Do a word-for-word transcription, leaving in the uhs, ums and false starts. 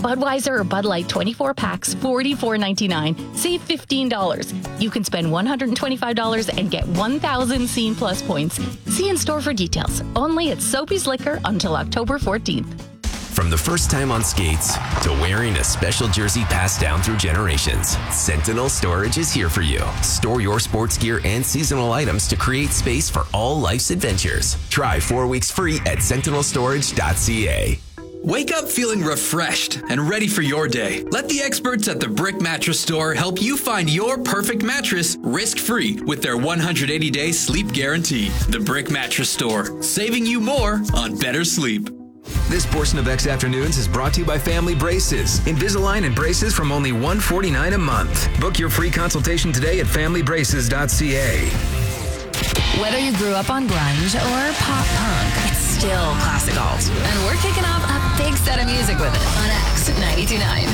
Budweiser or Bud Light twenty-four packs, forty-four ninety-nine. Save fifteen dollars. You can spend one hundred twenty-five dollars and get one thousand Scene Plus points. See in store for details. Only at Soapy's Liquor until October fourteenth. From the first time on skates to wearing a special jersey passed down through generations, Sentinel Storage is here for you. Store your sports gear and seasonal items to create space for all life's adventures. Try four weeks free at sentinel storage dot c a. Wake up feeling refreshed and ready for your day. Let the experts at the Brick Mattress Store help you find your perfect mattress risk-free with their one hundred eighty day sleep guarantee. The Brick Mattress Store, saving you more on better sleep. This portion of X Afternoons is brought to you by Family Braces. Invisalign and braces from only one hundred forty-nine dollars a month. Book your free consultation today at family braces dot c a. Whether you grew up on grunge or pop punk, it's still classic alt. And we're kicking off a big set of music with it on X ninety-two point nine.